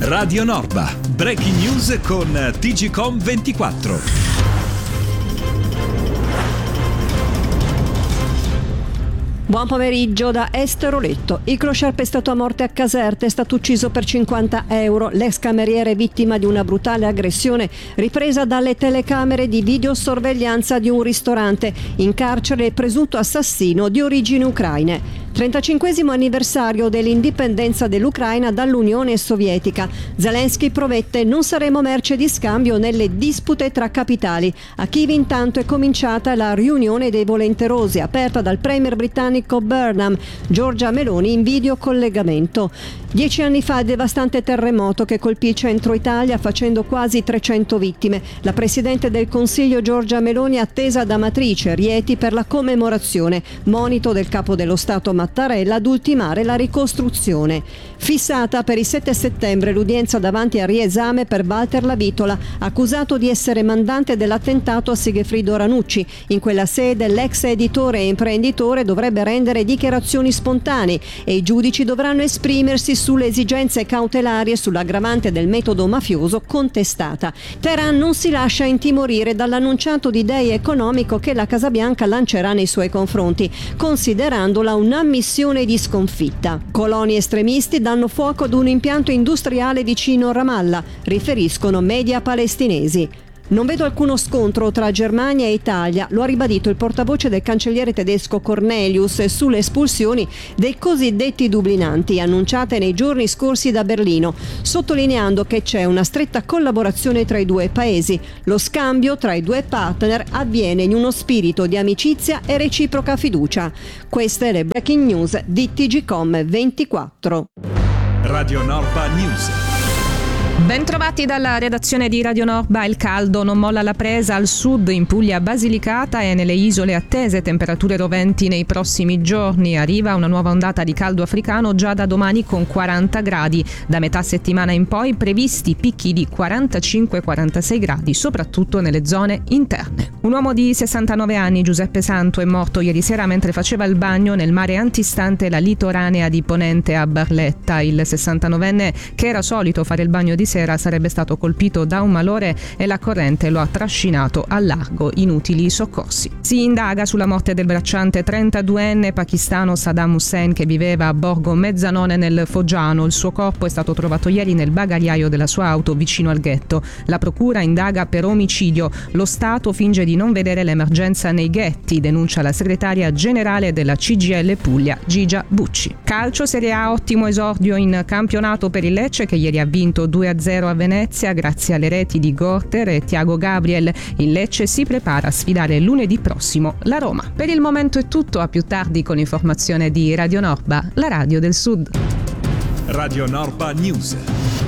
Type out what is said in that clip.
Radio Norba, breaking news con TGcom 24. Buon pomeriggio da Estero Letto. Il clochard a morte a Caserte è stato ucciso per 50 euro. L'ex cameriere vittima di una brutale aggressione ripresa dalle telecamere di videosorveglianza di un ristorante. In carcere il presunto assassino di origini ucraine. 35esimo anniversario dell'indipendenza dell'Ucraina dall'Unione Sovietica. Zelensky promette: non saremo merce di scambio nelle dispute tra capitali. A Kiev intanto è cominciata la riunione dei volenterosi aperta dal premier britannico Burnham. Giorgia Meloni in videocollegamento. 10 anni fa il devastante terremoto che colpì il centro Italia facendo quasi 300 vittime. La Presidente del Consiglio Giorgia Meloni attesa ad Amatrice, Rieti per la commemorazione. Monito del Capo dello Stato Mattarella ad ultimare la ricostruzione. Fissata per il 7 settembre l'udienza davanti al riesame per Walter Lavitola, accusato di essere mandante dell'attentato a Sigefrido Ranucci. In quella sede l'ex editore e imprenditore dovrebbe rendere dichiarazioni spontanee e i giudici dovranno esprimersi sulle esigenze cautelari e sull'aggravante del metodo mafioso contestata. Teheran non si lascia intimorire dall'annunciato D-Day economico che la Casa Bianca lancerà nei suoi confronti, considerandola un'ammissione di sconfitta. Coloni estremisti danno fuoco ad un impianto industriale vicino Ramallah, riferiscono media palestinesi. Non vedo alcuno scontro tra Germania e Italia, lo ha ribadito il portavoce del cancelliere tedesco Cornelius sulle espulsioni dei cosiddetti dublinanti annunciate nei giorni scorsi da Berlino, sottolineando che c'è una stretta collaborazione tra i due paesi. Lo scambio tra i due partner avviene in uno spirito di amicizia e reciproca fiducia. Queste le breaking news di TGcom 24. Radio Norba News. Bentrovati dalla redazione di Radio Norba. Il caldo non molla la presa al sud, in Puglia Basilicata e nelle isole attese temperature roventi nei prossimi giorni. Arriva una nuova ondata di caldo africano già da domani con 40 gradi. Da metà settimana in poi previsti picchi di 45-46 gradi, soprattutto nelle zone interne. Un uomo di 69 anni, Giuseppe Santo, è morto ieri sera mentre faceva il bagno nel mare antistante la litoranea di Ponente a Barletta. Il 69enne, che era solito fare il bagno di sera, sarebbe stato colpito da un malore e la corrente lo ha trascinato al largo. Inutili soccorsi. Si indaga sulla morte del bracciante 32enne pakistano Saddam Hussein che viveva a Borgo Mezzanone nel Foggiano. Il suo corpo è stato trovato ieri nel bagagliaio della sua auto vicino al ghetto. La procura indaga per omicidio. Lo Stato finge di non vedere l'emergenza nei ghetti, denuncia la segretaria generale della CGIL Puglia, Gigia Bucci. Calcio Serie A, ottimo esordio in campionato per il Lecce che ieri ha vinto 2-0 a Venezia grazie alle reti di Gorter e Thiago Gabriel. Il Lecce si prepara a sfidare lunedì prossimo la Roma. Per il momento è tutto, a più tardi con informazione di Radio Norba, la radio del Sud. Radio Norba News.